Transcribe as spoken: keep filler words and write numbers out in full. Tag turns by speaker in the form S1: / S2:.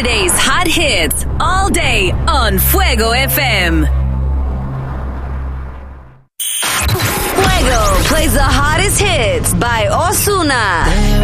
S1: Friday's hot hits all day on Fuego F M. Fuego plays the hottest hits by Ozuna.